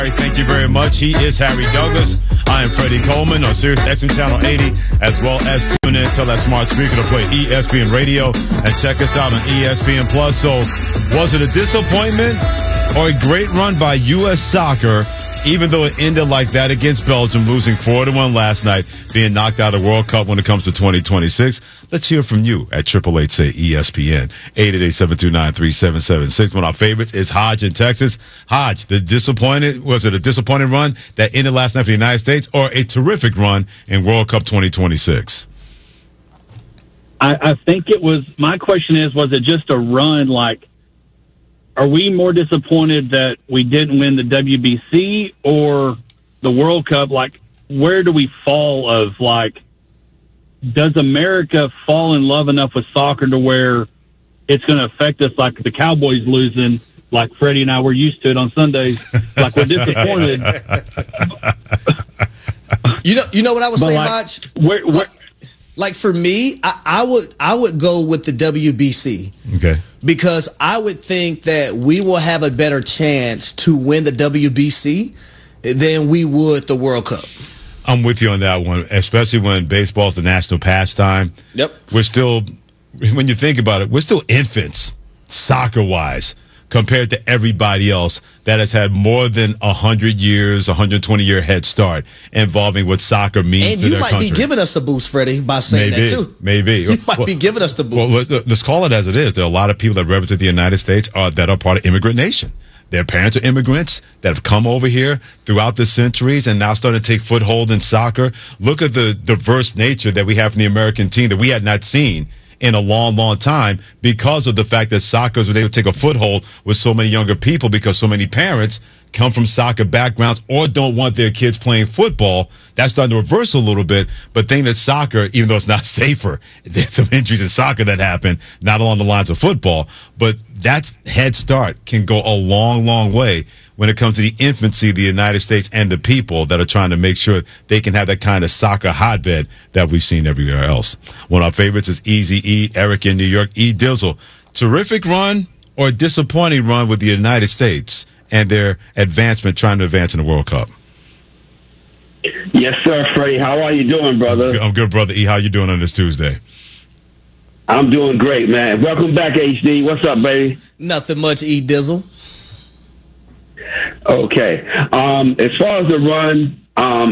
Thank you very much. He is Harry Douglas. I am Freddie Coleman on Sirius XM Channel 80, as well as tune in to that smart speaker to play ESPN Radio and check us out on ESPN Plus. So, was it a disappointment or a great run by U.S. Soccer, even though it ended like that against Belgium, losing 4-1 last night, being knocked out of the World Cup when it comes to 2026? Let's hear from you at 888-SAY-ESPN, 888-729-3776. One of our favorites is Hodge in Texas. Hodge, was it a disappointing run that ended last night for the United States, or a terrific run in World Cup 2026? I think it was, my question is, was it just a run? Like, are we more disappointed that we didn't win the WBC or the World Cup? Like, where do we fall of, like, does America fall in love enough with soccer to where it's going to affect us like the Cowboys losing, like Freddie and I were used to it on Sundays? Like, we're disappointed. You know what I would say, like, Hodge? Like for me, I would go with the WBC. Okay. Because I would think that we will have a better chance to win the WBC than we would the World Cup. I'm with you on that one, especially when baseball is the national pastime. Yep. We're still, when you think about it, we're still infants, soccer-wise, compared to everybody else that has had more than 100 years, 120-year head start involving what soccer means to their country. And you might be giving us a boost, Freddie, by saying that, too. Maybe. You might be giving us the boost. Well, let's call it as it is. There are a lot of people that represent the United States that are part of immigrant nation. Their parents are immigrants that have come over here throughout the centuries and now starting to take foothold in soccer. Look at the diverse nature that we have in the American team that we had not seen in a long, long time because of the fact that soccer was able to take a foothold with so many younger people because so many parents come from soccer backgrounds or don't want their kids playing football. That's starting to reverse a little bit. But think that soccer, even though it's not safer, there's some injuries in soccer that happen, not along the lines of football. But that head start can go a long, long way when it comes to the infancy of the United States and the people that are trying to make sure they can have that kind of soccer hotbed that we've seen everywhere else. One of our favorites is Easy E, Eric in New York. E. Dizzle, terrific run or disappointing run with the United States and their advancement, trying to advance in the World Cup? Yes, sir, Freddie. How are you doing, brother? I'm good, brother E. How you doing on this Tuesday? I'm doing great, man. Welcome back, HD. What's up, baby? Nothing much, E. Dizzle. Okay. As far as the run,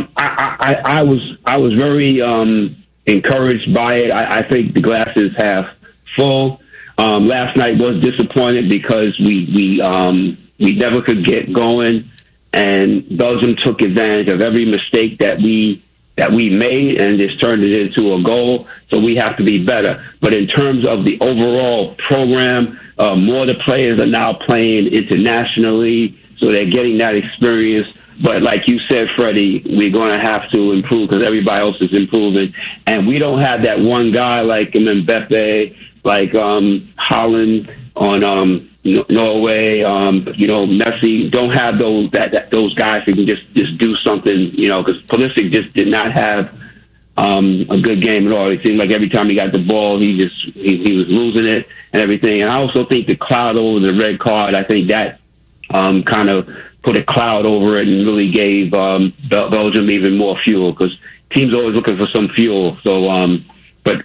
I was very encouraged by it. I think the glass is half full. Last night was disappointed because we never could get going, and Belgium took advantage of every mistake that we made and just turned it into a goal. So we have to be better. But in terms of the overall program, more of the players are now playing internationally, so they're getting that experience. But like you said, Freddie, we're going to have to improve because everybody else is improving. And we don't have that one guy like Mbappe, like Holland on Norway, Messi. Don't have those guys who can just do something, because Pulisic just did not have a good game at all. It seemed like every time he got the ball, he was losing it and everything. And I also think the cloud over the red card, I think that kind of put a cloud over it and really gave Belgium even more fuel because teams are always looking for some fuel. So, but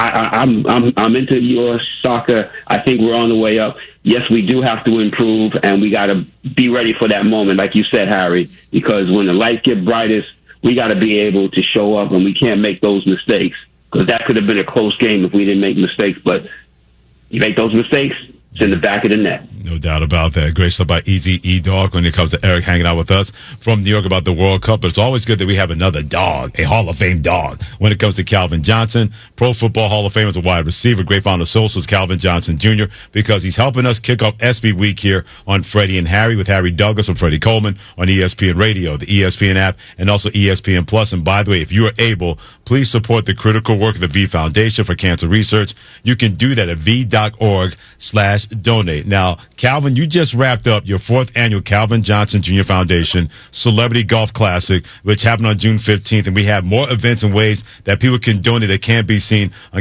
I'm into your soccer. I think we're on the way up. Yes, we do have to improve, and we got to be ready for that moment, like you said, Harry, because when the lights get brightest, we got to be able to show up, and we can't make those mistakes because that could have been a close game if we didn't make mistakes. But you make those mistakes, it's in the back of the net. No doubt about that. Great stuff by Easy E-Dog when it comes to Eric hanging out with us from New York about the World Cup. But it's always good that we have another dog, a Hall of Fame dog, when it comes to Calvin Johnson, Pro Football Hall of Fame as a wide receiver. Great founder of Socials, Calvin Johnson Jr., because he's helping us kick off SB Week here on Freddie and Harry with Harry Douglas and Freddie Coleman on ESPN Radio, the ESPN app, and also ESPN Plus. And by the way, if you are able, please support the critical work of the V Foundation for Cancer Research. You can do that at v.org/donate. Now, Calvin, you just wrapped up your 4th annual Calvin Johnson Jr. Foundation Celebrity Golf Classic, which happened on June 15th, and we have more events and ways that people can donate that can't be seen on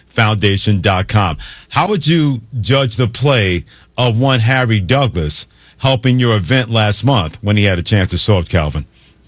CalvinJohnsonFoundation.com. How would you judge the play of one Harry Douglas helping your event last month when he had a chance to show up, Calvin?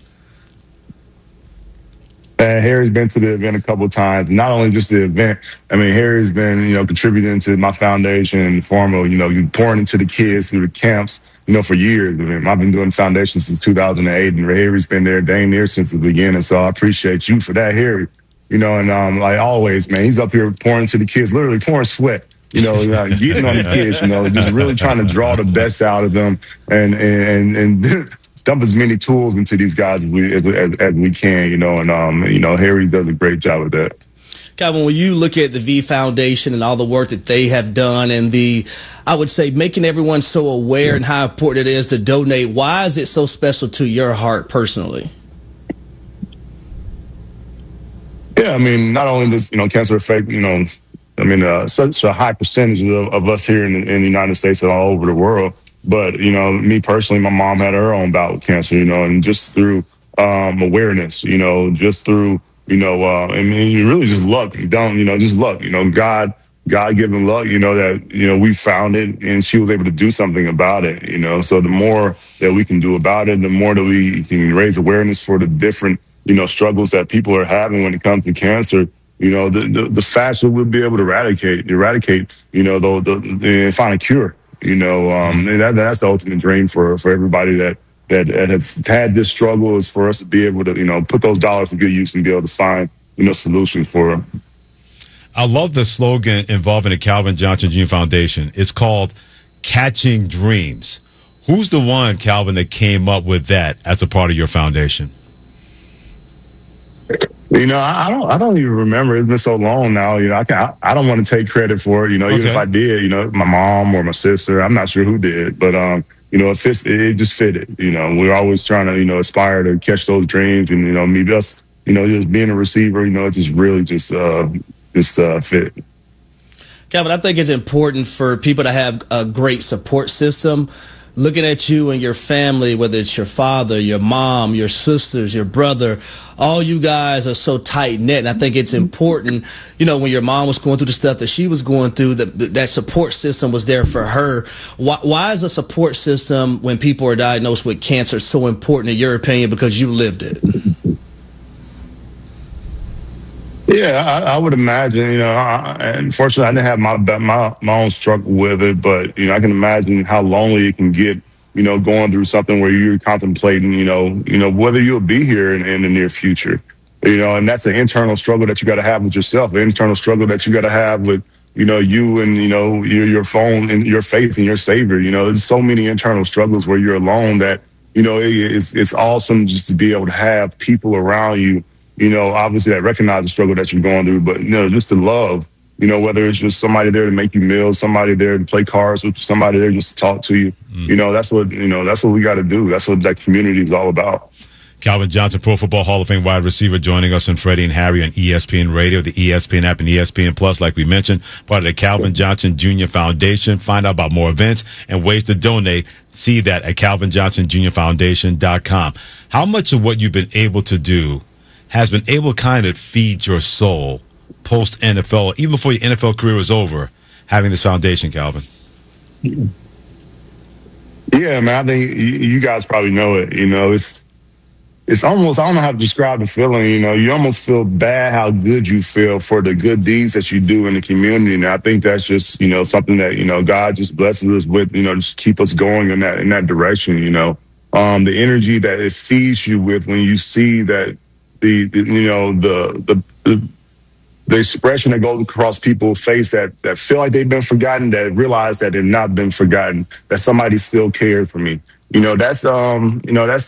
Harry's been to the event a couple of times. Not only just the event. I mean, Harry's been, contributing to my foundation in the form of, you pouring into the kids through the camps, for years. I mean, I've been doing foundation since 2008, and Harry's been there dang near since the beginning. So I appreciate you for that, Harry. And like always, man, he's up here pouring into the kids, literally pouring sweat. Getting on the kids, just really trying to draw the best out of them and dump as many tools into these guys as we can, and Harry does a great job with that. Calvin, when you look at the V Foundation and all the work that they have done and I would say, making everyone so aware and how important it is to donate, why is it so special to your heart personally? Yeah, I mean, not only does, cancer affect, such a high percentage of us here in the United States and all over the world. But, me personally, my mom had her own bout with cancer, and just through awareness, just through, really just luck. Just luck, God-given luck, that, we found it and she was able to do something about it, So the more that we can do about it, the more that we can raise awareness for the different, struggles that people are having when it comes to cancer, the faster we'll be able to eradicate, and find a cure. And that's the ultimate dream for everybody that has had this struggle, is for us to be able to, put those dollars to good use and be able to find, solutions for them. I love the slogan involving the Calvin Johnson Jr. Foundation. It's called Catching Dreams. Who's the one, Calvin, that came up with that as a part of your foundation? I don't even remember. It's been so long now. I don't want to take credit for it. Even if I did, my mom or my sister, I'm not sure who did, but it just fitted. We're always trying to aspire to catch those dreams, and maybe us, just being a receiver, it just really just fit. Calvin, I think it's important for people to have a great support system. Looking at you and your family, whether it's your father, your mom, your sisters, your brother, all you guys are so tight-knit. And I think it's important, when your mom was going through the stuff that she was going through, that support system was there for her. Why is a support system when people are diagnosed with cancer so important in your opinion, because you lived it? Yeah, I would imagine, unfortunately, I didn't have my own struggle with it, but, I can imagine how lonely it can get, going through something where you're contemplating, whether you'll be here in the near future, and that's an internal struggle that you got to have with yourself, an internal struggle that you got to have with, you and, your phone and your faith in your savior. There's so many internal struggles where you're alone that, it's awesome just to be able to have people around you, obviously that recognize the struggle that you're going through, but, just the love, whether it's just somebody there to make you meals, somebody there to play cards with, somebody there just to talk to you, that's what we got to do. That's what that community is all about. Calvin Johnson, Pro Football Hall of Fame wide receiver, joining us on Freddie and Harry on ESPN Radio, the ESPN app, and ESPN Plus, like we mentioned, part of the Calvin Johnson Jr. Foundation. Find out about more events and ways to donate. See that at calvinjohnsonjrfoundation.com. How much of what you've been able to do has been able to kind of feed your soul post-NFL, even before your NFL career was over, having this foundation, Calvin? Yeah, man, I think you guys probably know it. It's almost, I don't know how to describe the feeling, you almost feel bad how good you feel for the good deeds that you do in the community. And I think that's just, something that, God just blesses us with, just keep us going in that direction, the energy that it feeds you with when you see that the expression that goes across people's face that feel like they've been forgotten, that realize that they've not been forgotten, that somebody still cared for me. That's something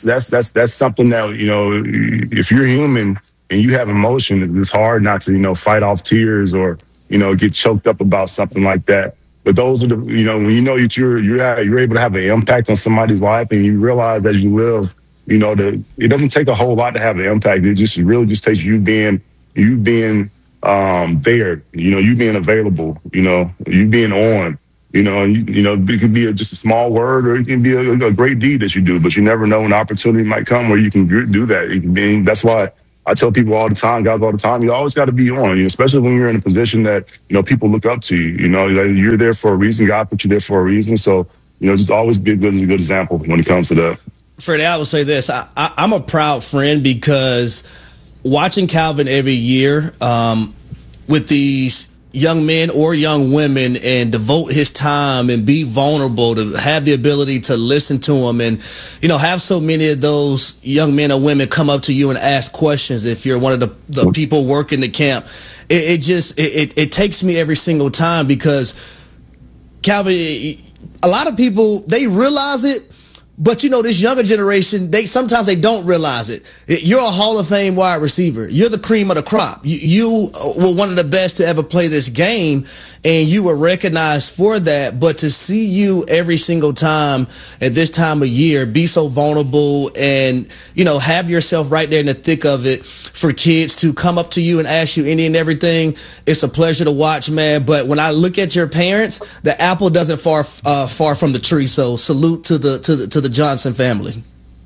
that, if you're human and you have emotion, it's hard not to, fight off tears or, get choked up about something like that. But those are the, when that you're able to have an impact on somebody's life and you realize that you live, it doesn't take a whole lot to have an impact. It just really just takes you being there, you being available, you being on, it could be just a small word or it can be a great deed that you do, but you never know when an opportunity might come where you can do that. That's why I tell people all the time, guys all the time, you always got to be on, especially when you're in a position that, people look up to you, you're there for a reason. God put you there for a reason. So, just always be a good example when it comes to that. Freddie, I will say this. I'm a proud friend because watching Calvin every year with these young men or young women and devote his time and be vulnerable, to have the ability to listen to them, and have so many of those young men or women come up to you and ask questions if you're one of the people working the camp. It takes me every single time, because Calvin, a lot of people, they realize it, but this younger generation, sometimes they don't realize it. You're a Hall of Fame wide receiver. You're the cream of the crop. You were one of the best to ever play this game, and you were recognized for that. But to see you every single time at this time of year be so vulnerable and, have yourself right there in the thick of it for kids to come up to you and ask you any and everything, it's a pleasure to watch, man. But when I look at your parents, the apple doesn't far from the tree. So salute to the Johnson family.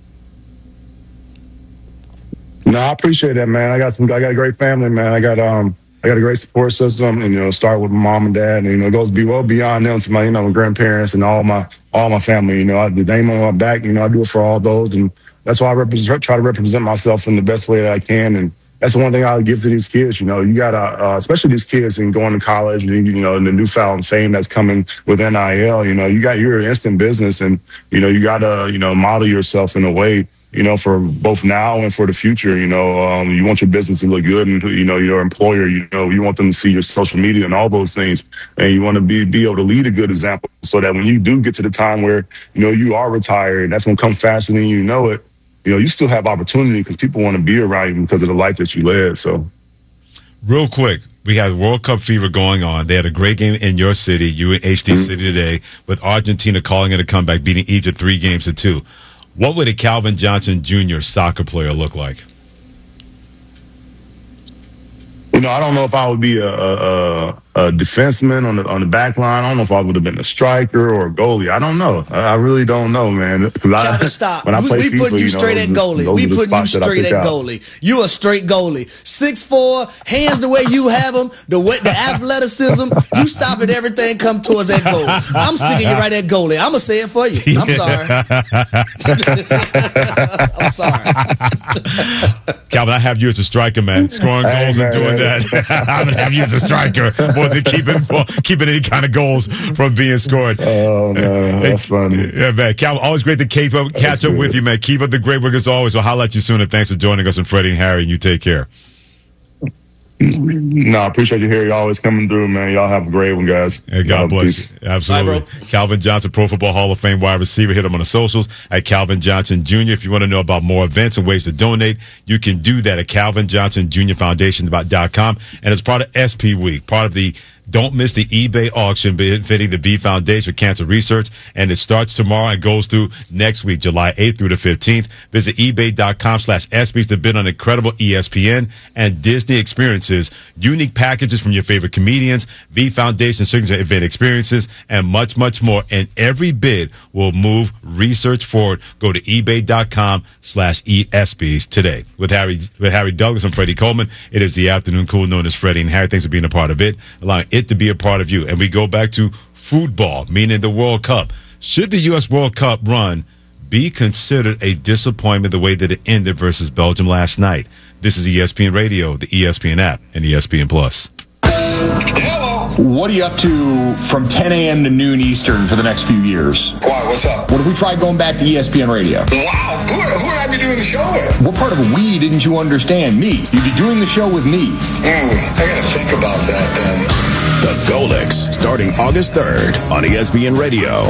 No, I appreciate that, man. I got a great family, man. I got a great support system, and start with my mom and dad, and it goes well beyond them to my my grandparents and all my family. The name on my back, I do it for all those, and that's why I try to represent myself in the best way that I can. And that's one thing I give to these kids. You gotta, especially these kids and going to college, and and the newfound fame that's coming with NIL. You're instant business, and you gotta model yourself in a way, for both now and for the future. You want your business to look good, and your employer, you want them to see your social media and all those things, and you want to be able to lead a good example, so that when you do get to the time where you are retired, that's gonna come faster than you know it. You still have opportunity, because people want to be around you because of the life that you led. So, real quick, we had World Cup fever going on. They had a great game in your city, UNHD City today, with Argentina calling it a comeback, beating Egypt 3-2. What would a Calvin Johnson Jr. soccer player look like? I don't know if I would be a defenseman on the back line. I don't know if I would have been a striker or a goalie. I don't know. I really don't know, man. Stop. When I play FIFA, putting you straight at goalie. We putting you straight at goalie. You a straight goalie. 6'4", hands the way you have them, the athleticism. You stop at everything, come towards that goal. I'm sticking you right at goalie. I'm gonna say it for you. I'm sorry. I'm sorry. Calvin, I have you as a striker, man. Scoring goals and doing that. I'm gonna have you as a striker more than keeping any kind of goals from being scored. Oh man, that's funny. Yeah, man. Calvin, always great to catch up with you, man. Keep up the great work as always. We'll holler at you soon, and thanks for joining us. And Freddie and Harry, and you take care. No, I appreciate you here. Y'all always coming through, man. Y'all have a great one, guys. Hey, God bless you. Absolutely. Bye, bro. Calvin Johnson, Pro Football Hall of Fame wide receiver. Hit him on the socials at Calvin Johnson Jr. If you want to know about more events and ways to donate, you can do that at CalvinJohnsonJr.Foundation.com. And it's part of SP Week, part of the Don't miss the eBay auction benefiting the B Foundation for Cancer Research, and it starts tomorrow and goes through next week, July 8th through the 15th. Visit ebay.com/ESPYs to bid on incredible ESPN and Disney experiences, unique packages from your favorite comedians, V Foundation signature event experiences, and much, much more. And every bid will move research forward. Go to ebay.com/ESPYs today. With Harry Douglas and Freddie Coleman, it is the afternoon cool known as Freddie and Harry. Thanks for being a part of it, allowing it to be a part of you. And we go back to football, meaning the World Cup. Should the U.S. World Cup run be considered a disappointment the way that it ended versus Belgium last night? This is ESPN Radio, the ESPN app, and ESPN Plus. What are you up to from 10 a.m. to noon Eastern for the next few years? Why? What's up? What if we tried going back to ESPN Radio? Wow. Who would I be doing the show with? What part of we didn't you understand? Me. You'd be doing the show with me. I got to think about that then. The Golix, starting August 3rd on ESPN Radio.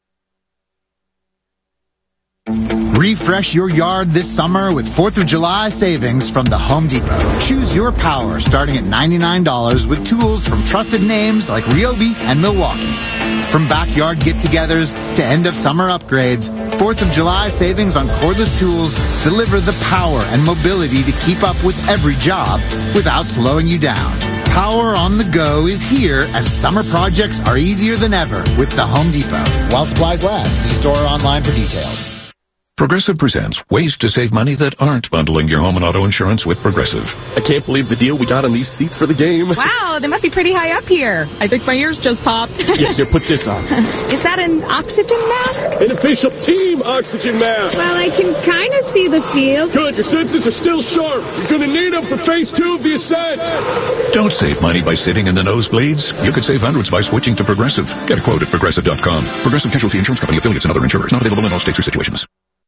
Refresh your yard this summer with 4th of July savings from the Home Depot. Choose your power starting at $99 with tools from trusted names like Ryobi and Milwaukee. From backyard get-togethers to end-of-summer upgrades, 4th of July savings on cordless tools deliver the power and mobility to keep up with every job without slowing you down. Power on the go is here, and summer projects are easier than ever with the Home Depot. While supplies last, see store or online for details. Progressive presents ways to save money that aren't bundling your home and auto insurance with Progressive. I can't believe the deal we got on these seats for the game. Wow, they must be pretty high up here. I think my ears just popped. Yeah, here, put this on. Is that an oxygen mask? An official team oxygen mask. Well, I can kind of see the field. Good, your senses are still sharp. You're going to need them for phase 2 of the ascent. Don't save money by sitting in the nosebleeds. You could save hundreds by switching to Progressive. Get a quote at Progressive.com. Progressive Casualty Insurance Company, affiliates, and other insurers. Not available in all states or situations.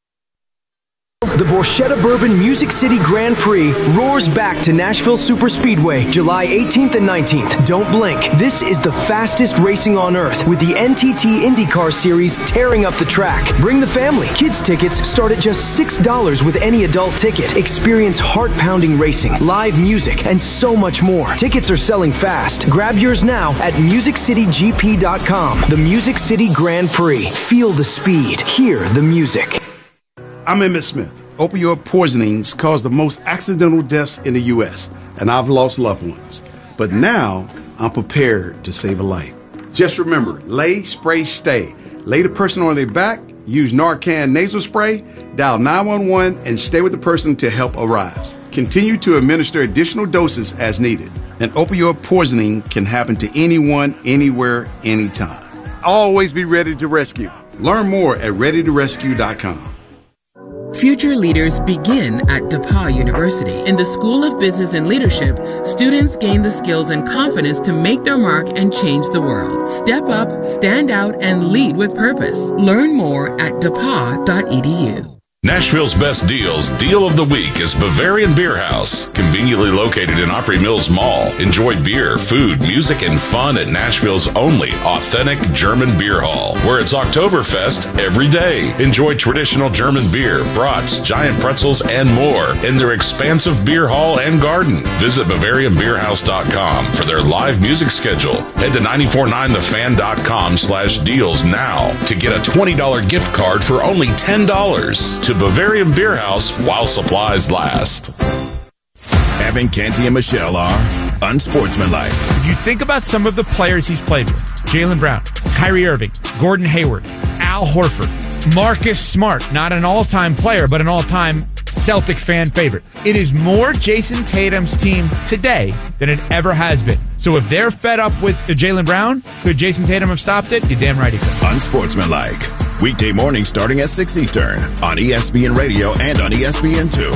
The Borchetta Bourbon Music City Grand Prix roars back to Nashville Superspeedway, July 18th and 19th. Don't blink. This is the fastest racing on earth, with the NTT IndyCar Series tearing up the track. Bring the family. Kids tickets start at just $6 with any adult ticket. Experience heart-pounding racing, live music, and so much more. Tickets are selling fast. Grab yours now at MusicCityGP.com. The Music City Grand Prix. Feel the speed. Hear the music. I'm Emmett Smith. Opioid poisonings cause the most accidental deaths in the U.S., and I've lost loved ones. But now, I'm prepared to save a life. Just remember, lay, spray, stay. Lay the person on their back, use Narcan nasal spray, dial 911, and stay with the person till help arrives. Continue to administer additional doses as needed. An opioid poisoning can happen to anyone, anywhere, anytime. Always be ready to rescue. Learn more at readytorescue.com. Future leaders begin at DePauw University. In the School of Business and Leadership, students gain the skills and confidence to make their mark and change the world. Step up, stand out, and lead with purpose. Learn more at depaw.edu. Nashville's best deals deal of the week is Bavarian Beer House, conveniently located in Opry Mills Mall. Enjoy beer, food, music, and fun at Nashville's only authentic German beer hall, where it's Oktoberfest every day. Enjoy traditional German beer, brats, giant pretzels, and more in their expansive beer hall and garden. Visit BavarianBeerHouse.com for their live music schedule. Head to 949thefan.com/deals now to get a $20 gift card for only $10 to Bavarian Beer House while supplies last. Evan Canty and Michelle are unsportsmanlike. If you think about some of the players he's played with, Jaylen Brown, Kyrie Irving, Gordon Hayward, Al Horford, Marcus Smart, not an all-time player, but an all-time Celtic fan favorite. It is more Jason Tatum's team today than it ever has been. So if they're fed up with Jaylen Brown, could Jason Tatum have stopped it? You're damn right he could. Unsportsmanlike. Weekday morning starting at 6 Eastern on ESPN Radio and on ESPN2.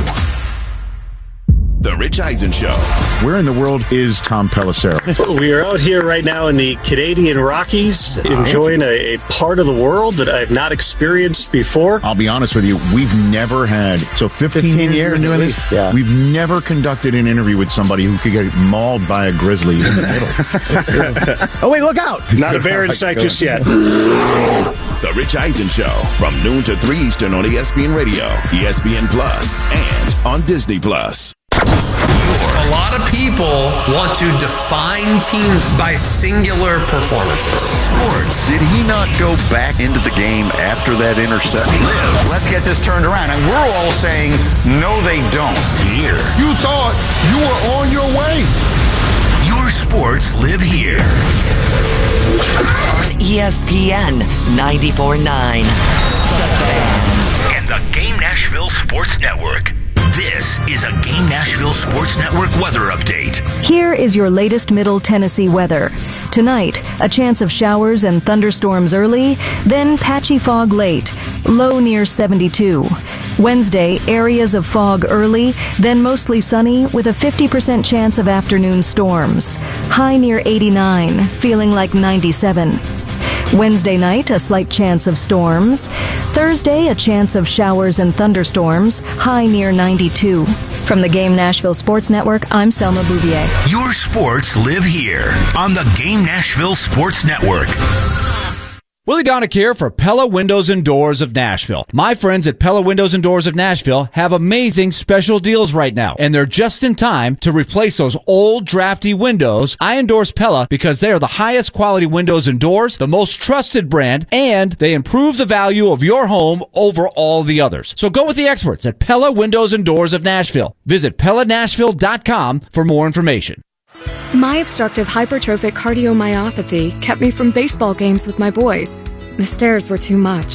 The Rich Eisen Show. Where in the world is Tom Pelissero? We are out here right now in the Canadian Rockies, enjoying a part of the world that I've not experienced before. I'll be honest with you, we've never had, 15 years doing this, we've never conducted an interview with somebody who could get mauled by a grizzly in the middle. Oh, wait, look out. Not a bear in sight just yet. The Rich Eisen Show from noon to 3 Eastern on ESPN Radio, ESPN Plus, and on Disney Plus. A lot of people want to define teams by singular performances. Sports. Did he not go back into the game after that interception? Let's get this turned around. And we're all saying, no, they don't. Here. You thought you were on your way. Your sports live here. On ESPN 94.9. And the Game Nashville Sports Network. This is a Game Nashville Sports Network weather update. Here is your latest Middle Tennessee weather. Tonight, a chance of showers and thunderstorms early, then patchy fog late, low near 72. Wednesday, areas of fog early, then mostly sunny with a 50% chance of afternoon storms. High near 89, feeling like 97. Wednesday night, a slight chance of storms. Thursday, a chance of showers and thunderstorms, high near 92. From the Game Nashville Sports Network, I'm Selma Bouvier. Your sports live here on the Game Nashville Sports Network. Willie Donick here for Pella Windows and Doors of Nashville. My friends at Pella Windows and Doors of Nashville have amazing special deals right now, and they're just in time to replace those old drafty windows. I endorse Pella because they are the highest quality windows and doors, the most trusted brand, and they improve the value of your home over all the others. So go with the experts at Pella Windows and Doors of Nashville. Visit PellaNashville.com for more information. My obstructive hypertrophic cardiomyopathy kept me from baseball games with my boys. The stairs were too much.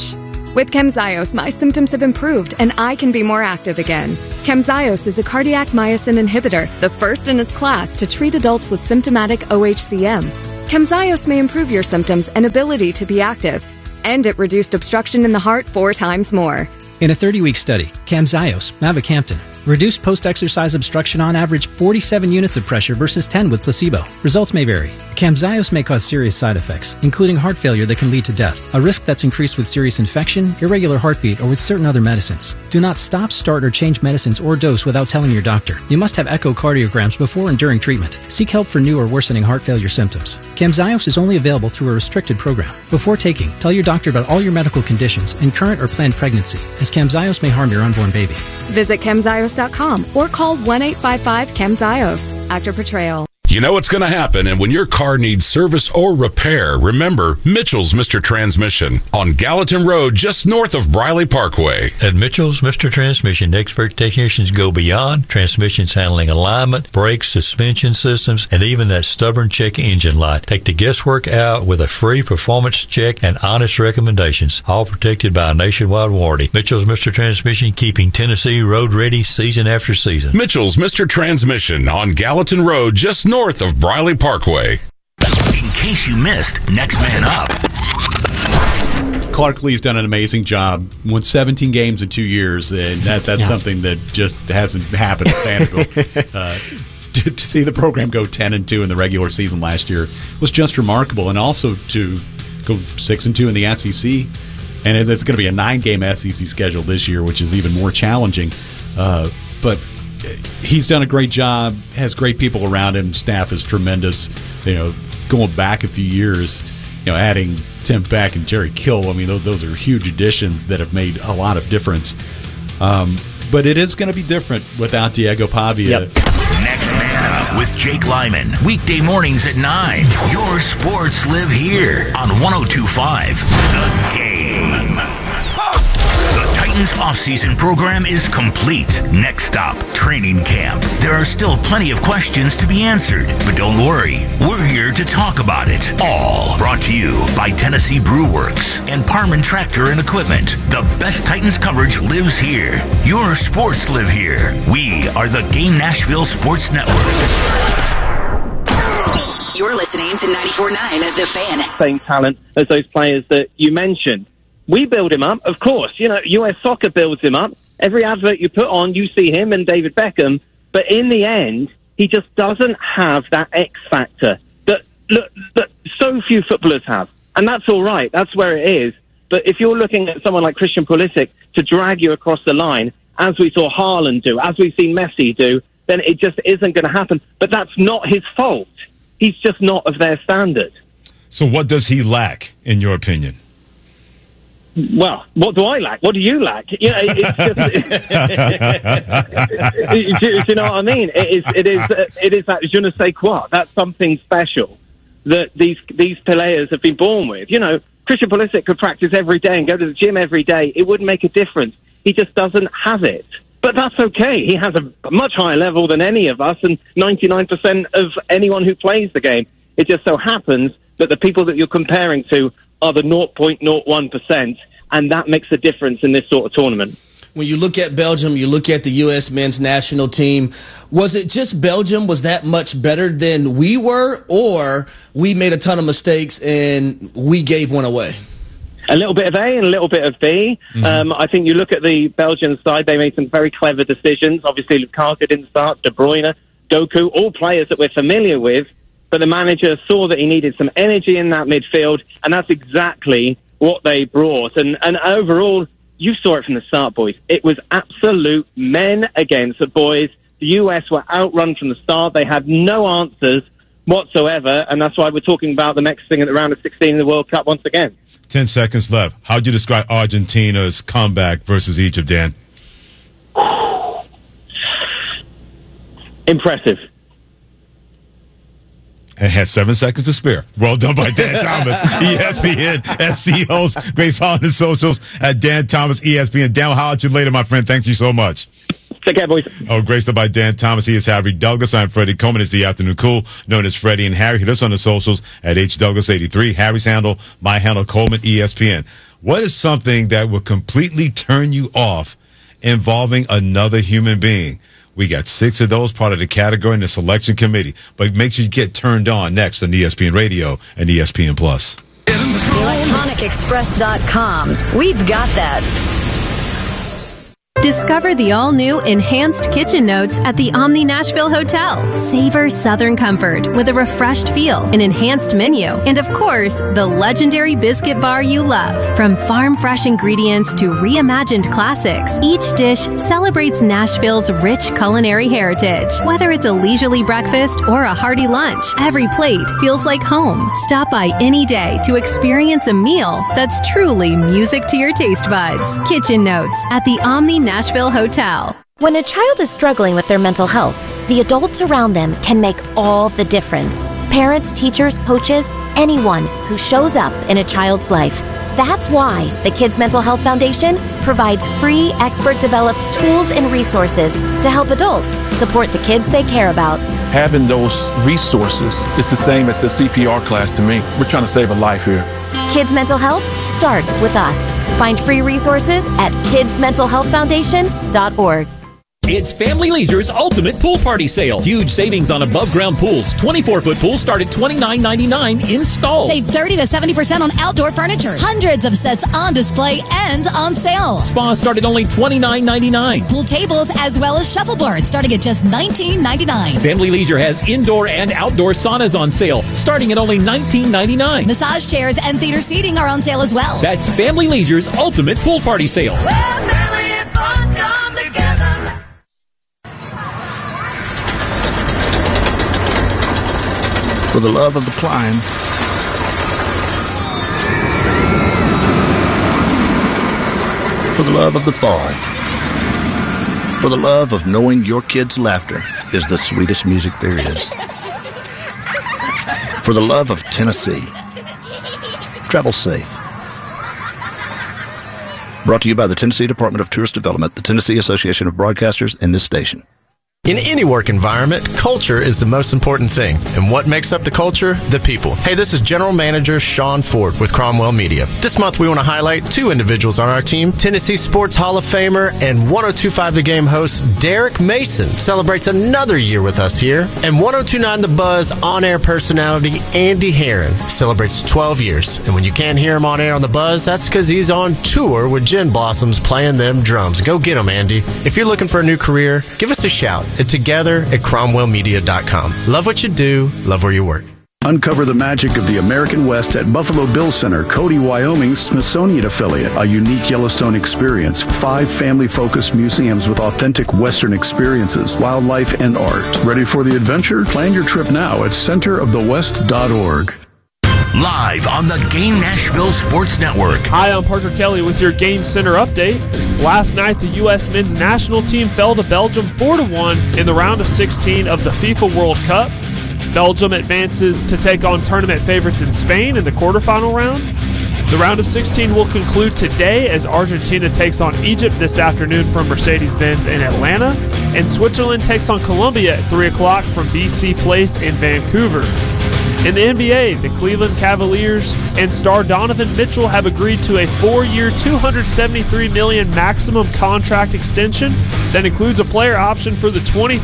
With Camzyos, my symptoms have improved and I can be more active again. Camzyos is a cardiac myosin inhibitor, the first in its class to treat adults with symptomatic OHCM. Camzyos may improve your symptoms and ability to be active, and it reduced obstruction in the heart 4 times more. In a 30-week study, Camzyos, mavacamten, reduced post-exercise obstruction on average 47 units of pressure versus 10 with placebo. Results may vary. Camzyos may cause serious side effects, including heart failure that can lead to death, a risk that's increased with serious infection, irregular heartbeat, or with certain other medicines. Do not stop, start, or change medicines or dose without telling your doctor. You must have echocardiograms before and during treatment. Seek help for new or worsening heart failure symptoms. Camzyos is only available through a restricted program. Before taking, tell your doctor about all your medical conditions and current or planned pregnancy, as Camzyos may harm your unborn baby. Visit Camzyos.com or call 1-855-CAMZYOS after portrayal. You know what's going to happen, and when your car needs service or repair, remember Mitchell's Mr. Transmission on Gallatin Road, just north of Briley Parkway. At Mitchell's Mr. Transmission, expert technicians go beyond transmissions handling alignment, brakes, suspension systems, and even that stubborn check engine light. Take the guesswork out with a free performance check and honest recommendations, all protected by a nationwide warranty. Mitchell's Mr. Transmission, keeping Tennessee road ready season after season. Mitchell's Mr. Transmission on Gallatin Road, just north of Briley Parkway. In case you missed Next Man Up. Clark Lee's done an amazing job. Won 17 games in 2 years, and that's something that just hasn't happened at Vanderbilt. To see the program go 10-2 in the regular season last year was just remarkable, and also to go 6-2 in the SEC. And it's going to be a 9-game SEC schedule this year, which is even more challenging. But he's done a great job, has great people around him. Staff is tremendous. Going back a few years, adding Tim Beck and Jerry Kill, I mean, those are huge additions that have made a lot of difference. But it is going to be different without Diego Pavia. Yep. Next Man Up with Jake Lyman. Weekday mornings at 9. Your sports live here on 102.5 The Game. The Titans offseason program is complete. Next stop, training camp. There are still plenty of questions to be answered, but don't worry. We're here to talk about it all. Brought to you by Tennessee Brew Works and Parman Tractor and Equipment. The best Titans coverage lives here. Your sports live here. We are the Game Nashville Sports Network. You're listening to 94.9 The Fan. Same talent as those players that you mentioned. We build him up, of course. US Soccer builds him up. Every advert you put on, you see him and David Beckham. But in the end, he just doesn't have that X factor that so few footballers have. And that's all right. That's where it is. But if you're looking at someone like Christian Pulisic to drag you across the line, as we saw Haaland do, as we've seen Messi do, then it just isn't going to happen. But that's not his fault. He's just not of their standard. So what does he lack, in your opinion? Well, what do I lack? What do you lack? It's just, do you know what I mean? It is that je ne sais quoi. That's something special that these players have been born with. Christian Pulisic could practice every day and go to the gym every day. It wouldn't make a difference. He just doesn't have it. But that's okay. He has a much higher level than any of us and 99% of anyone who plays the game. It just so happens that the people that you're comparing to are the 0.01%, and that makes a difference in this sort of tournament. When you look at Belgium, you look at the U.S. men's national team, was it just Belgium was that much better than we were, or we made a ton of mistakes and we gave one away? A little bit of A and a little bit of B. Mm-hmm. I think you look at the Belgian side, they made some very clever decisions. Obviously, Lukaku didn't start, De Bruyne, Doku, all players that we're familiar with. But the manager saw that he needed some energy in that midfield, and that's exactly what they brought. And overall, you saw it from the start, boys. It was absolute men against the boys. The US were outrun from the start. They had no answers whatsoever, and that's why we're talking about the next thing at the round of 16 in the World Cup once again. 10 seconds left. How would you describe Argentina's comeback versus Egypt, Dan? Impressive. And had 7 seconds to spare. Well done by Dan Thomas, ESPN FC host. Great following the socials at Dan Thomas, ESPN. Dan, I'll holler at you later, my friend. Thank you so much. Take care, boys. Oh, great stuff by Dan Thomas. He is Harry Douglas. I'm Freddie Coleman. It's the Afternoon Cool, known as Freddie and Harry. Hit us on the socials at HDouglas83. Harry's handle, my handle, Coleman, ESPN. What is something that would completely turn you off involving another human being? We got 6 of those, part of the category in the selection committee. But make sure you get turned on next on ESPN Radio and ESPN Plus. ElectronicExpress.com. We've got that. Discover the all-new Enhanced Kitchen Notes at the Omni Nashville Hotel. Savor Southern comfort with a refreshed feel, an enhanced menu, and of course, the legendary biscuit bar you love. From farm-fresh ingredients to reimagined classics, each dish celebrates Nashville's rich culinary heritage. Whether it's a leisurely breakfast or a hearty lunch, every plate feels like home. Stop by any day to experience a meal that's truly music to your taste buds. Kitchen Notes at the Omni Nashville Hotel. When a child is struggling with their mental health, the adults around them can make all the difference. Parents, teachers, coaches, anyone who shows up in a child's life. That's why the Kids Mental Health Foundation provides free, expert-developed tools and resources to help adults support the kids they care about. Having those resources is the same as the CPR class to me. We're trying to save a life here. Kids Mental Health starts with us. Find free resources at kidsmentalhealthfoundation.org. It's Family Leisure's Ultimate Pool Party Sale. Huge savings on above-ground pools. 24-foot pools start at $29.99 installed. Save 30 to 70% on outdoor furniture. Hundreds of sets on display and on sale. Spas start at only $29.99. Pool tables as well as shuffleboards starting at just $19.99. Family Leisure has indoor and outdoor saunas on sale starting at only $19.99. Massage chairs and theater seating are on sale as well. That's Family Leisure's Ultimate Pool Party Sale. For the love of the climb, for the love of the fall, for the love of knowing your kids' laughter is the sweetest music there is, for the love of Tennessee. Travel safe. Brought to you by the Tennessee Department of Tourist Development, the Tennessee Association of Broadcasters, and this station. In any work environment, culture is the most important thing. And what makes up the culture? The people. Hey, this is General Manager Sean Ford with Cromwell Media. This month we want to highlight 2 individuals on our team. Tennessee Sports Hall of Famer and 1025 The Game host Derek Mason celebrates another year with us here. And 1029 The Buzz on-air personality Andy Herron celebrates 12 years. And when you can't hear him on air on The Buzz, that's because he's on tour with Gin Blossoms playing them drums. Go get him, Andy. If you're looking for a new career, give us a shout. Together at cromwellmedia.com. Love what you do, love where you work. Uncover the magic of the American West at Buffalo Bill Center, Cody, Wyoming's Smithsonian affiliate. A unique Yellowstone experience. 5 family-focused museums with authentic Western experiences, wildlife, and art. Ready for the adventure? Plan your trip now at centerofthewest.org. Live on the Game Nashville Sports Network. Hi, I'm Parker Kelly with your Game Center update. Last night, the U.S. men's national team fell to Belgium 4-1 in the round of 16 of the FIFA World Cup. Belgium advances to take on tournament favorites in Spain in the quarterfinal round. The round of 16 will conclude today as Argentina takes on Egypt this afternoon from Mercedes-Benz in Atlanta, and Switzerland takes on Colombia at 3 o'clock from BC Place in Vancouver. In the NBA, the Cleveland Cavaliers and star Donovan Mitchell have agreed to a 4-year, $273 million maximum contract extension that includes a player option for the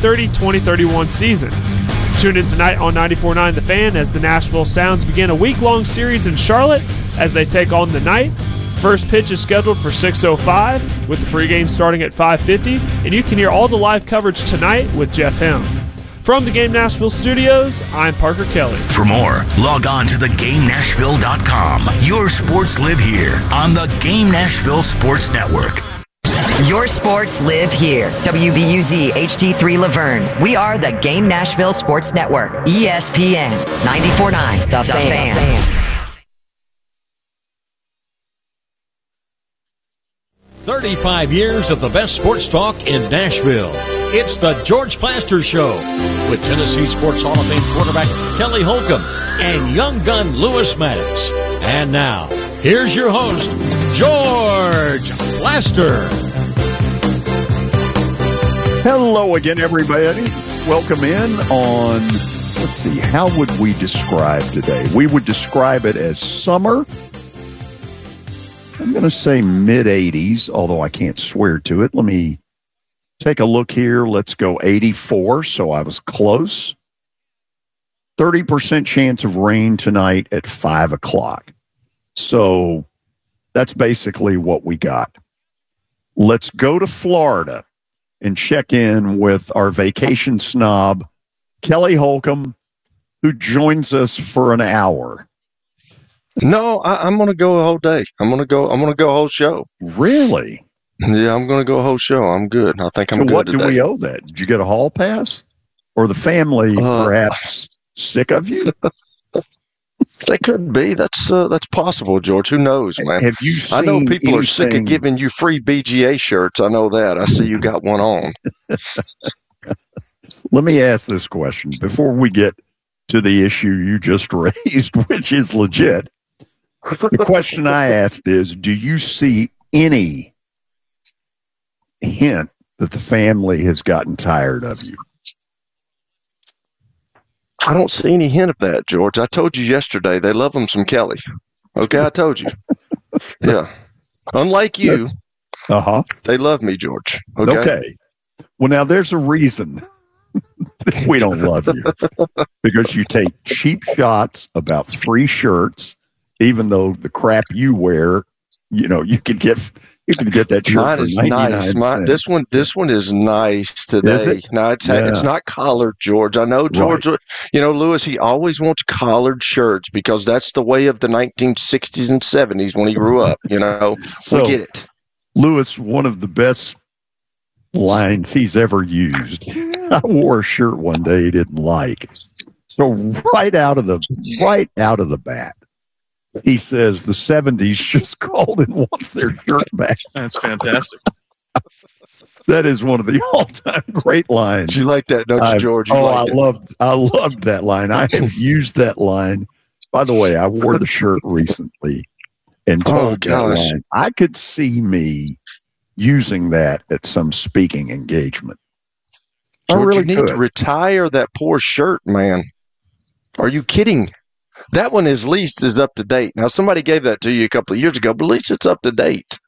2030-2031 season. Tune in tonight on 94.9 The Fan as the Nashville Sounds begin a week-long series in Charlotte as they take on the Knights. First pitch is scheduled for 6:05 with the pregame starting at 5:50, and you can hear all the live coverage tonight with Jeff Hem. From the Game Nashville studios, I'm Parker Kelly. For more, log on to theGameNashville.com. Your sports live here on the Game Nashville Sports Network. Your sports live here. WBUZ HD3 Laverne. We are the Game Nashville Sports Network. ESPN 94.9 The Fan. 35 years of the best sports talk in Nashville. It's the George Plaster Show with Tennessee Sports Hall of Fame quarterback Kelly Holcomb and young gun Lewis Maddox. And now, here's your host, George Plaster. Hello again, everybody. Welcome in on, let's see, how would we describe today? We would describe it as summer. I'm going to say mid-80s, although I can't swear to it. Let me take a look here. Let's go 84, so I was close. 30% chance of rain tonight at 5 o'clock. So that's basically what we got. Let's go to Florida and check in with our vacation snob, Kelly Holcomb, who joins us for an hour. No, I'm going to go a whole day. I'm going to go a whole show. Really? Yeah, I'm going to go a whole show. I'm good. I think I'm good What today. do we owe that? Did you get a hall pass? Or the family perhaps sick of you? They could be. That's possible, George. Who knows, man? Have you seen I know people are sick of anything- giving you free BGA shirts. I know that. I see you got one on. Let me ask this question before we get to the issue you just raised, which is legit. The question I asked is, do you see any hint that the family has gotten tired of you? I don't see any hint of that, George. I told you yesterday they love them some Kelly. Okay, I told you. Yeah. Unlike you, they love me, George. Okay. Well, now there's a reason that we don't love you. Because you take cheap shots about free shirts, even though the crap you wear, you can get that shirt Mine for is 99 nice. cents. This one is nice today. Is it? No, it's not collared, George. I know George. Right. Lewis. He always wants collared shirts because that's the way of the 1960s and 70s when he grew up. So, we get it. Lewis, one of the best lines he's ever used. I wore a shirt one day he didn't like. So right out of the bat, he says the 70s just called and wants their shirt back. That's fantastic. That is one of the all-time great lines. You like that, don't you, George? I loved that line. I have used that line. By the way, I wore the shirt recently and told that line. I could see me using that at some speaking engagement. George, I really you need could. to retire that poor shirt, man. Are you kidding? That one at least is up to date. Now, somebody gave that to you a couple of years ago, but at least it's up to date.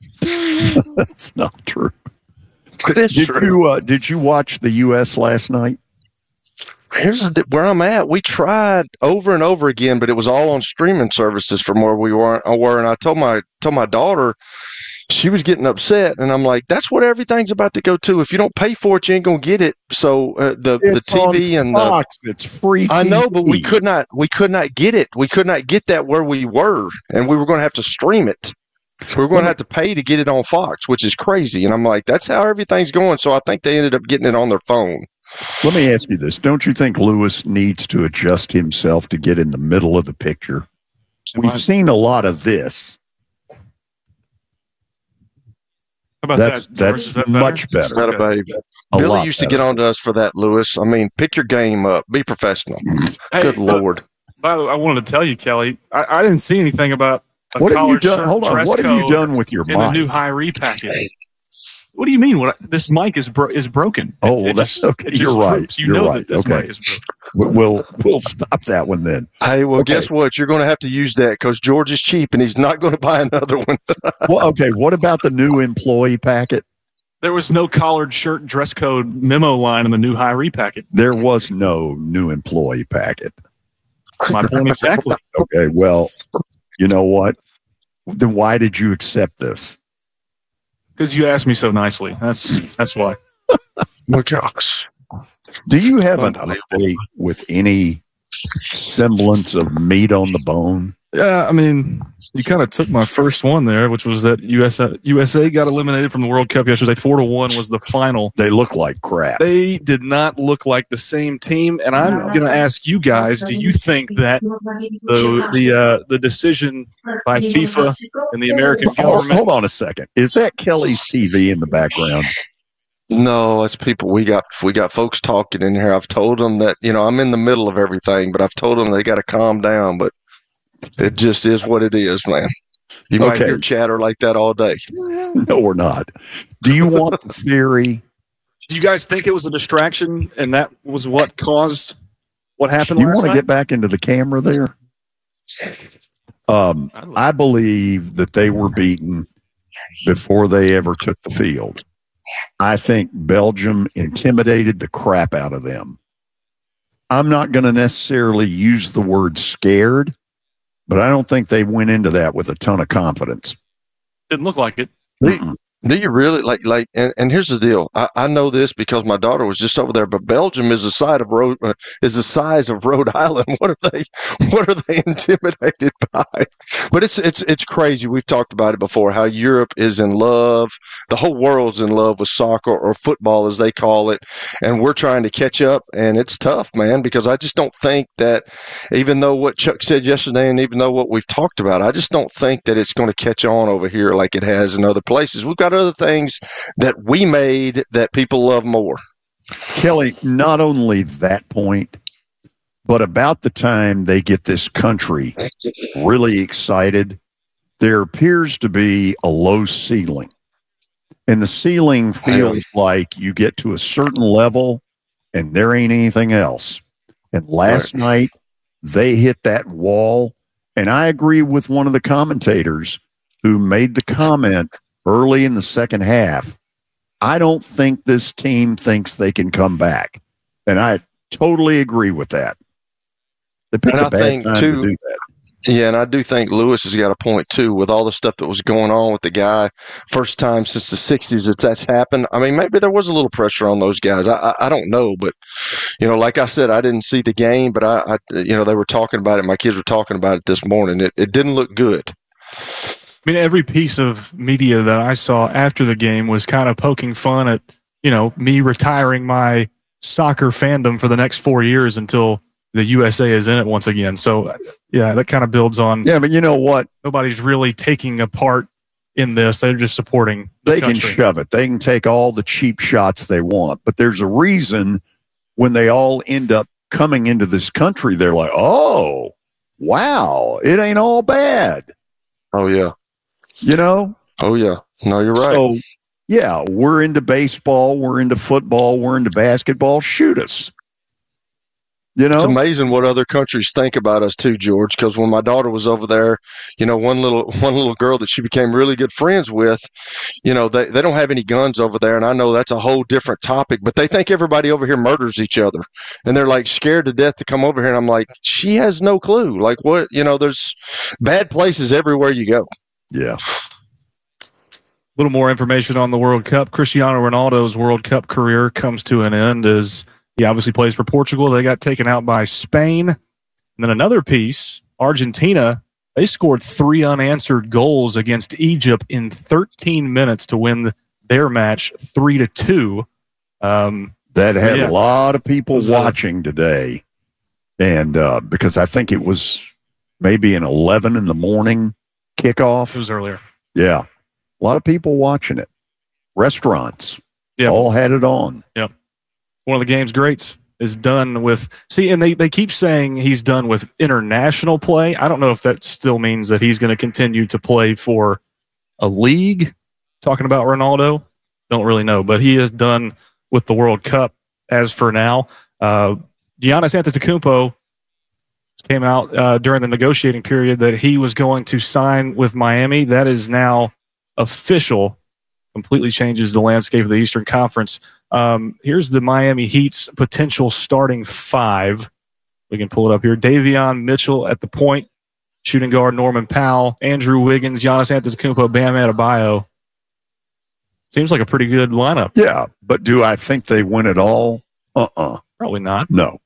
That's not true. It is true. Did you watch the U.S. last night? Here's where I'm at. We tried over and over again, but it was all on streaming services from where we were. And I told my daughter, she was getting upset, and I'm like, "That's what everything's about to go to. If you don't pay for it, you ain't gonna get it." So the TV and Fox, it's free. I know, but we TV. could not get it. We could not get that where we were, and we were going to have to stream it. We were going to have to pay to get it on Fox, which is crazy. And I'm like, that's how everything's going. So I think they ended up getting it on their phone. Let me ask you this. Don't you think Lewis needs to adjust himself to get in the middle of the picture? We've seen a lot of this. How about That's Is that much better. That baby. Billy used to get on to us for that, Lewis. I mean, pick your game up. Be professional. Hey, Good Lord. By the way, I wanted to tell you, Kelly, I didn't see anything about a What have you collared done? shirt Hold on. dress What have you code done with your in the mic? new high package? What do you mean? This mic is broken. Oh, It that's just- okay. it just You're right. droops. You You're know right. that this Okay. mic is broken. We'll stop that one then. Hey, well, Okay. guess what? You're going to have to use that because George is cheap and he's not going to buy another one. Well, okay. What about the new employee packet? There was no collared shirt dress code memo line in the new high repacket. There was no new employee packet. My point exactly. Okay. Well, you know what? Then why did you accept this? Because you asked me so nicely. That's why. My gosh. Do you have an update with any semblance of meat on the bone? Yeah, I mean, you kind of took my first one there, which was that USA got eliminated from the World Cup yesterday. 4-1 was the final. They look like crap. They did not look like the same team, and I'm going to ask you guys: do you think that the decision by FIFA and the American government? Hold on a second. Is that Kelly's TV in the background? No, it's people. We got folks talking in here. I've told them that, I'm in the middle of everything, but I've told them they got to calm down, but it just is what it is, man. You might hear chatter like that all day. No, we're not. Do you want the theory? Do you guys think it was a distraction and that was what caused what happened You last want to night? get back into the camera there? I believe that they were beaten before they ever took the field. I think Belgium intimidated the crap out of them. I'm not going to necessarily use the word scared, but I don't think they went into that with a ton of confidence. Didn't look like it. Do you really like? And here's the deal. I know this because my daughter was just over there. But Belgium is the size of Rhode Island. What are they intimidated by? But it's crazy. We've talked about it before. How Europe is in love. The whole world's in love with soccer or football, as they call it. And we're trying to catch up. And it's tough, man. Because I just don't think that, even though what Chuck said yesterday, and even though what we've talked about, I just don't think that it's going to catch on over here like it has in other places. We've got other things that we made that people love more. Kelly, not only that point, but about the time they get this country really excited, there appears to be a low ceiling. And the ceiling feels like you get to a certain level and there ain't anything else. And last night, they hit that wall. And I agree with one of the commentators who made the comment early in the second half. I don't think this team thinks they can come back. And I totally agree with that. They picked a bad time to do that. Yeah, and I do think Lewis has got a point, too, with all the stuff that was going on with the guy. First time since the 60s that's happened. I mean, maybe there was a little pressure on those guys. I don't know. But, like I said, I didn't see the game, but I they were talking about it. My kids were talking about it this morning. It didn't look good. I mean, every piece of media that I saw after the game was kind of poking fun at, me retiring my soccer fandom for the next 4 years until the USA is in it once again. So, yeah, that kind of builds on. Yeah, but you know what? Nobody's really taking a part in this. They're just supporting They can shove it. They can take all the cheap shots they want. But there's a reason when they all end up coming into this country, they're like, oh, wow, it ain't all bad. Oh, yeah. Oh, yeah. No, you're right. So, yeah, we're into baseball. We're into football. We're into basketball. Shoot us. It's amazing what other countries think about us too, George. Because when my daughter was over there, one little girl that she became really good friends with, they don't have any guns over there, and I know that's a whole different topic. But they think everybody over here murders each other, and they're like scared to death to come over here. And I'm like, she has no clue. Like what? There's bad places everywhere you go. Yeah. A little more information on the World Cup. Cristiano Ronaldo's World Cup career comes to an end as he obviously plays for Portugal. They got taken out by Spain. And then another piece, Argentina, they scored 3 unanswered goals against Egypt in 13 minutes to win their match 3-2. That had a lot of people watching today. And because I think it was maybe an 11 in the morning kickoff. It was earlier. Yeah. A lot of people watching it. Restaurants all had it on. Yep. One of the game's greats is done with – see, and they keep saying he's done with international play. I don't know if that still means that he's going to continue to play for a league. Talking about Ronaldo, don't really know. But he is done with the World Cup as for now. Giannis Antetokounmpo came out during the negotiating period that he was going to sign with Miami. That is now official. Completely changes the landscape of the Eastern Conference. Here's the Miami Heat's potential starting 5. We can pull it up here. Davion Mitchell at the point, shooting guard Norman Powell, Andrew Wiggins, Giannis Antetokounmpo, Bam Adebayo. Seems like a pretty good lineup. Yeah, but do I think they win it all? Probably not. No.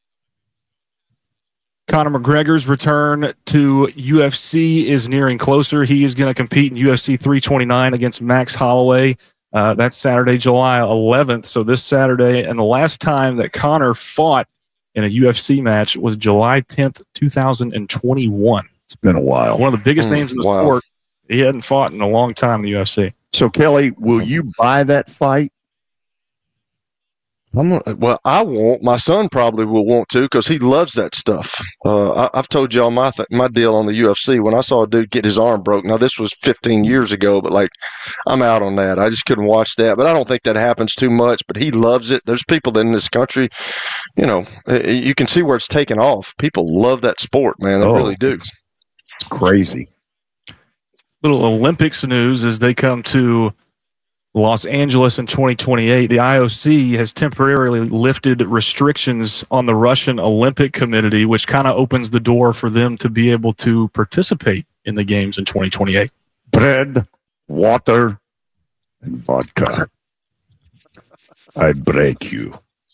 Conor McGregor's return to UFC is nearing closer. He is going to compete in UFC 329 against Max Holloway. That's Saturday, July 11th. So this Saturday, and the last time that Conor fought in a UFC match was July 10th, 2021. It's been a while. One of the biggest names in the sport. He hadn't fought in a long time in the UFC. So, Kelly, will you buy that fight? I won't. My son probably will want to because he loves that stuff. I've told y'all my deal on the UFC. When I saw a dude get his arm broke, now this was 15 years ago, but I'm out on that. I just couldn't watch that. But I don't think that happens too much. But he loves it. There's people in this country, you can see where it's taken off. People love that sport, man. They really do. It's crazy. Little Olympics news as they come to Los Angeles in 2028. The IOC has temporarily lifted restrictions on the Russian Olympic Committee, which kind of opens the door for them to be able to participate in the games in 2028. Bread, water, and vodka. I break you.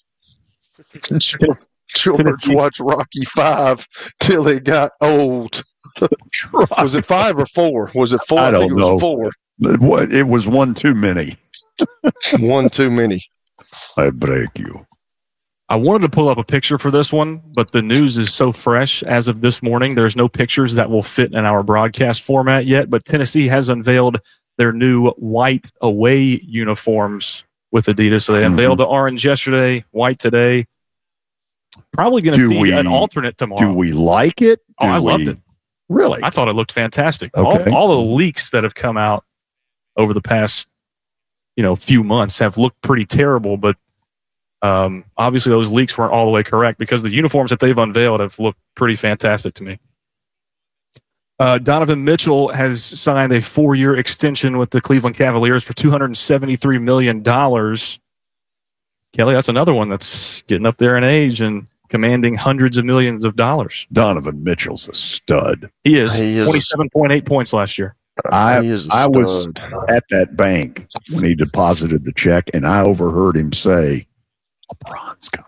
George watched Rocky V till it got old. Was it 5 or 4? Was it 4? I don't think it know. was 4. It was one too many. One too many. I break you. I wanted to pull up a picture for this one, but the news is so fresh as of this morning. There's no pictures that will fit in our broadcast format yet, but Tennessee has unveiled their new white away uniforms with Adidas. So they unveiled the orange yesterday, white today. Probably going to be an alternate tomorrow. Do we like it? I loved it. Really? I thought it looked fantastic. Okay. All the leaks that have come out over the past, few months have looked pretty terrible, but obviously those leaks weren't all the way correct because the uniforms that they've unveiled have looked pretty fantastic to me. Donovan Mitchell has signed a 4-year extension with the Cleveland Cavaliers for $273 million. Kelly, that's another one that's getting up there in age and commanding hundreds of millions of dollars. Donovan Mitchell's a stud. He is 27.8 points last year. I was at that bank when he deposited the check, and I overheard him say, LeBron's coming.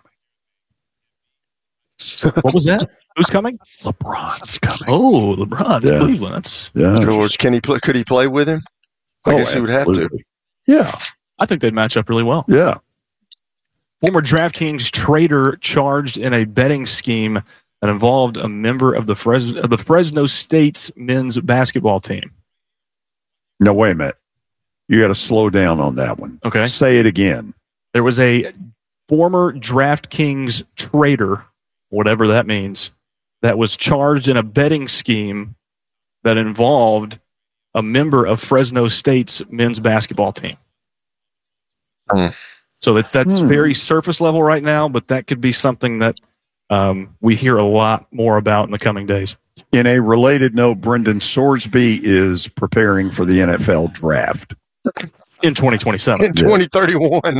What was that? Who's coming? LeBron's coming. Oh, LeBron. Yeah. Cleveland. That's George, could he play with him? I guess he would have to. Yeah. I think they'd match up really well. Yeah. Former DraftKings trader charged in a betting scheme that involved a member of the Fresno State's men's basketball team. No, wait a minute. You got to slow down on that one. Okay. Say it again. There was a former DraftKings trader, whatever that means, that was charged in a betting scheme that involved a member of Fresno State's men's basketball team. So that's very surface level right now, but that could be something that we hear a lot more about in the coming days. In a related note, Brendan Sorsby is preparing for the NFL draft. In 2027. In 2031.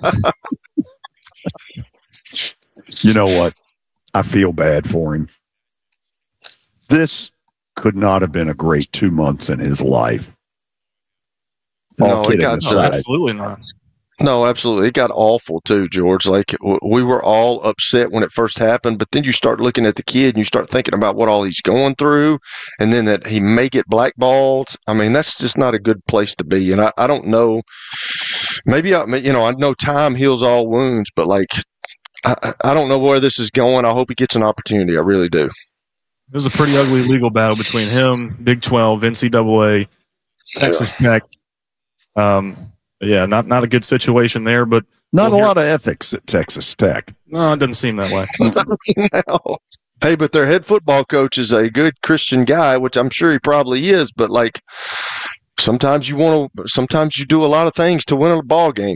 You know what? I feel bad for him. This could not have been a great 2 months in his life. All kidding aside. Absolutely not. No, absolutely. It got awful too, George. Like we were all upset when it first happened, but then you start looking at the kid and you start thinking about what all he's going through, and then that he may get blackballed. I mean, that's just not a good place to be. And I don't know. Maybe I know time heals all wounds, but like I don't know where this is going. I hope he gets an opportunity. I really do. It was a pretty ugly legal battle between him, Big 12, NCAA, Texas Tech. Yeah, not a good situation there, but not a lot of ethics at Texas Tech. No, it doesn't seem that way. No. Hey, but their head football coach is a good Christian guy, which I'm sure he probably is. But like, sometimes you do a lot of things to win a ball game.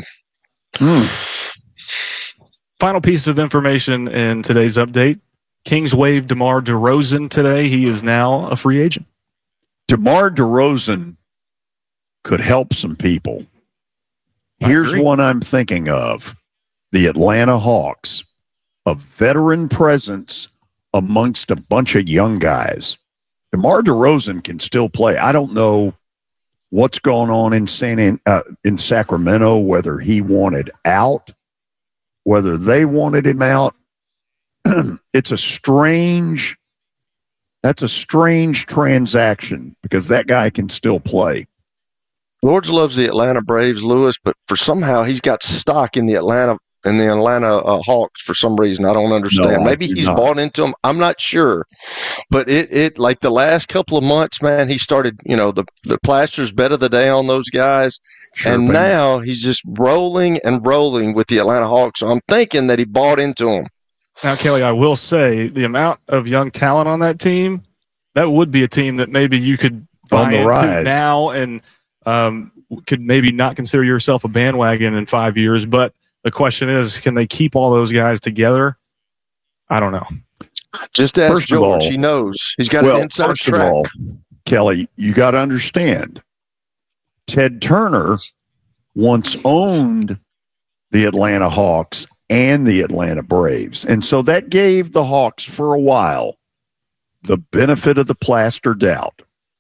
Final piece of information in today's update: Kings waived DeMar DeRozan today. He is now a free agent. DeMar DeRozan could help some people. Here's one I'm thinking of. The Atlanta Hawks, a veteran presence amongst a bunch of young guys. DeMar DeRozan can still play. I don't know what's going on in Sacramento, whether he wanted out, whether they wanted him out. That's a strange transaction because that guy can still play. George loves the Atlanta Braves, Lewis, but for somehow he's got stock in the Atlanta Hawks for some reason. I don't understand. No, Maybe he's bought into them. I'm not sure. But it like the last couple of months, man, he started, the plaster's better the day on those guys. Sure, and now he's just rolling and rolling with the Atlanta Hawks. So I'm thinking that he bought into them. Now, Kelly, I will say the amount of young talent on that team, that would be a team that maybe you could buy into now and could maybe not consider yourself a bandwagon in 5 years. But the question is, can they keep all those guys together? I don't know. Just ask First of George. all- He knows. He's got an inside first of track. all, Kelly, you got to understand, Ted Turner once owned the Atlanta Hawks and the Atlanta Braves. And so that gave the Hawks for a while the benefit of the plaster doubt.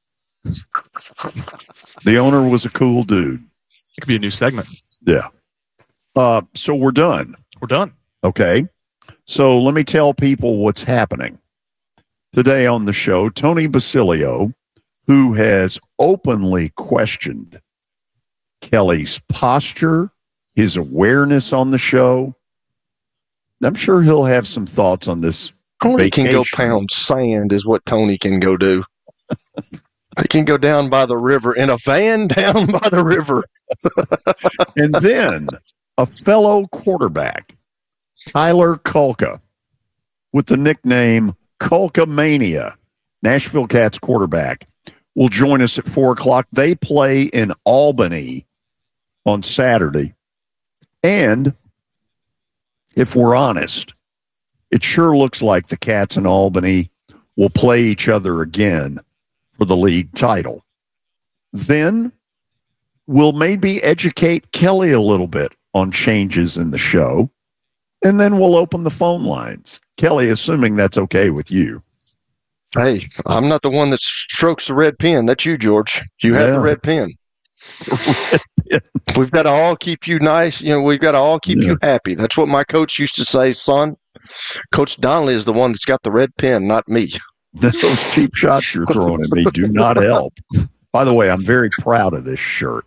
The owner was a cool dude. It could be a new segment. Yeah. So we're done. We're done. Okay. So let me tell people what's happening. Today on the show, Tony Basilio, who has openly questioned Kelly's posture, his awareness on the show. I'm sure he'll have some thoughts on this. Tony can go vacation. pound sand is what Tony can go do. He can go down by the river in a van down by the river. And then a fellow quarterback, Tyler Kulka, with the nickname Kulka Mania, Nashville Cats quarterback, will join us at 4 o'clock. They play in Albany on Saturday. And if we're honest, it sure looks like the Cats in Albany will play each other again for the league title. Then we'll maybe educate Kelly a little bit on changes in the show, and then we'll open the phone lines. Kelly, assuming that's okay with you. Hey, I'm not the one that strokes the red pen. That's you, George. You have the red pen. We've got to all keep you nice. We've got to all keep you happy. That's what my coach used to say, son. Coach Donnelly is the one that's got the red pen, not me. Those cheap shots you're throwing at me do not help. By the way, I'm very proud of this shirt.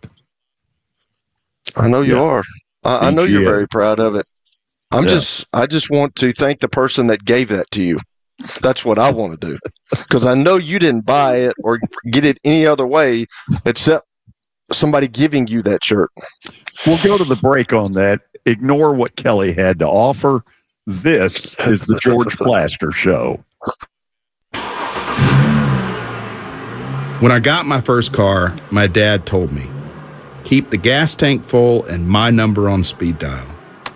I know you are. I know you're BGA. very proud of it. I just want to thank the person that gave that to you. That's what I want to do. Because I know you didn't buy it or get it any other way except somebody giving you that shirt. We'll go to the break on that. Ignore what Kelly had to offer. This is the George Plaster Show. When I got my first car, my dad told me, keep the gas tank full and my number on speed dial.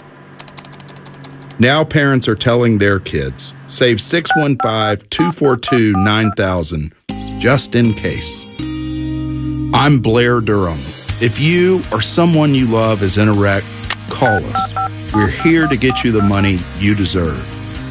Now parents are telling their kids, save 615-242-9000 just in case. I'm Blair Durham. If you or someone you love is in a wreck, call us. We're here to get you the money you deserve.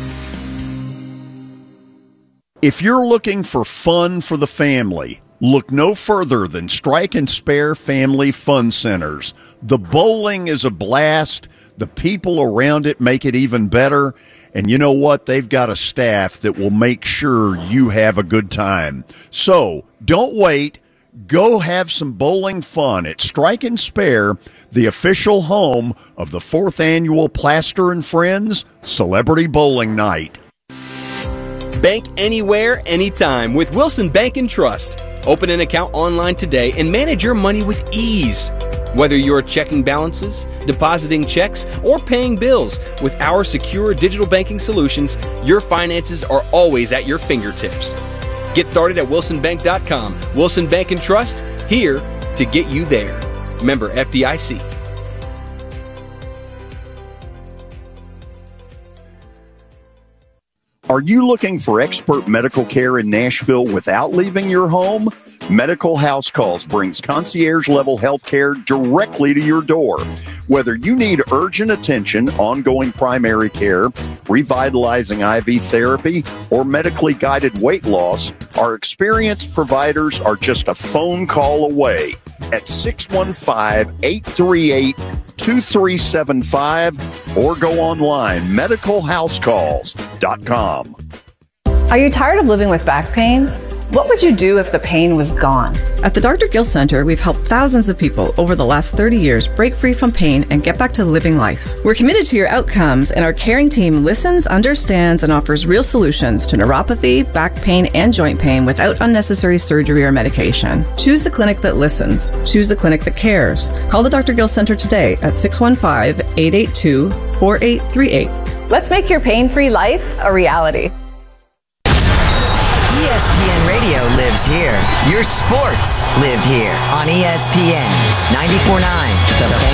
If you're looking for fun for the family, look no further than Strike and Spare Family Fun Centers. The bowling is a blast. The people around it make it even better. And you know what? They've got a staff that will make sure you have a good time. So don't wait. Go have some bowling fun at Strike and Spare, the official home of the 4th annual Plaster and Friends Celebrity Bowling Night. Bank anywhere, anytime with Wilson Bank and Trust. Open an account online today and manage your money with ease. Whether you're checking balances, depositing checks, or paying bills, with our secure digital banking solutions, your finances are always at your fingertips. Get started at wilsonbank.com. Wilson Bank and Trust, here to get you there. Member FDIC. Are you looking for expert medical care in Nashville without leaving your home? Medical House Calls brings concierge-level health care directly to your door. Whether you need urgent attention, ongoing primary care, revitalizing IV therapy, or medically guided weight loss, our experienced providers are just a phone call away at 615-838-2375 or go online, medicalhousecalls.com. Are you tired of living with back pain? What would you do if the pain was gone? At the Dr. Gill Center, we've helped thousands of people over the last 30 years break free from pain and get back to living life. We're committed to your outcomes, and our caring team listens, understands, and offers real solutions to neuropathy, back pain, and joint pain without unnecessary surgery or medication. Choose the clinic that listens. Choose the clinic that cares. Call the Dr. Gill Center today at 615-882-4838. Let's make your pain-free life a reality. ESPN Radio lives here. Your sports live here on ESPN 94.9. The